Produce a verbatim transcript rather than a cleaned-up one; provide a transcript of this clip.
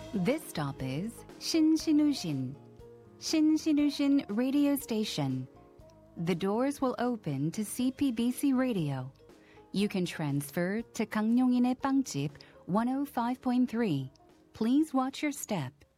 This stop is Shinsinushin, Shinsinushin Radio Station. The doors will open to C P B C Radio. You can transfer to 강용인의 빵집 one oh five point three. Please watch your step.